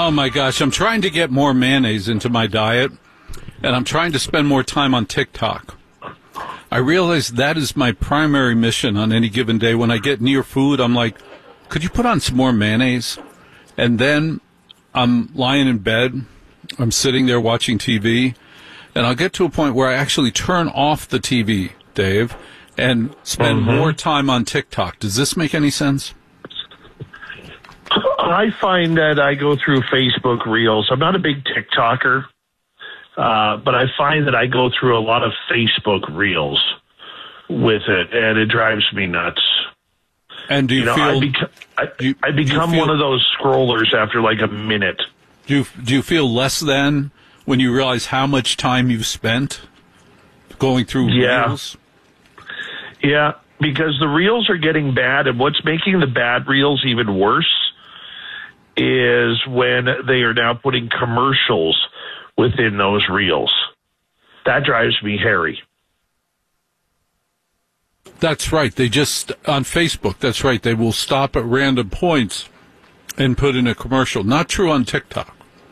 Oh, my gosh. I'm trying to get more mayonnaise into my diet, and I'm trying to spend more time on TikTok. I realize that is my primary mission on any given day. When I get near food, I'm like, could you put on some more mayonnaise? And then I'm lying in bed. I'm sitting there watching TV, and I'll get to a point where I actually turn off the TV, Dave, and spend more time on TikTok. Does this make any sense? I find that I go through Facebook Reels. I'm not a big TikToker, but I find that I go through a lot of Facebook Reels with it, and it drives me nuts. And do you feel... I become one of those scrollers after like a minute. Do you feel less than when you realize how much time you've spent going through Reels? Yeah, because the Reels are getting bad, and what's making the bad Reels even worse is when they are now putting commercials within those Reels. That drives me hairy. That's right. They just, on Facebook, that's right. They will stop at random points and put in a commercial. Not true on TikTok.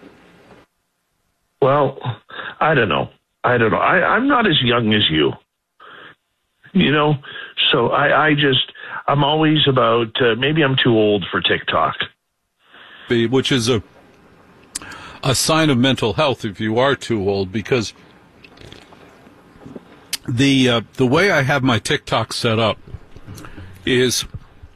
Well, I don't know. I'm not as young as you. You know, so I'm always about, maybe I'm too old for TikTok. Which is a sign of mental health if you are too old, because the way I have my TikTok set up is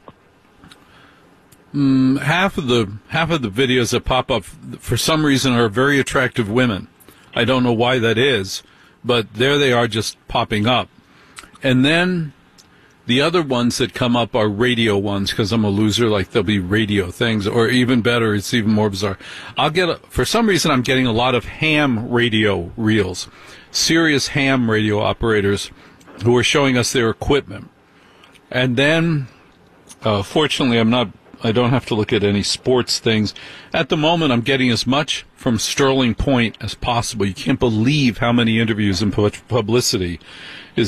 half of the videos that pop up for some reason are very attractive women. I don't know why that is, but there they are just popping up. And then the other ones that come up are radio ones, because I'm a loser. Like, there'll be radio things, or even better, it's even more bizarre. For some reason, I'm getting a lot of ham radio reels, serious ham radio operators who are showing us their equipment. And then, fortunately, I don't have to look at any sports things. At the moment, I'm getting as much from Sterling Point as possible. You can't believe how many interviews and publicity is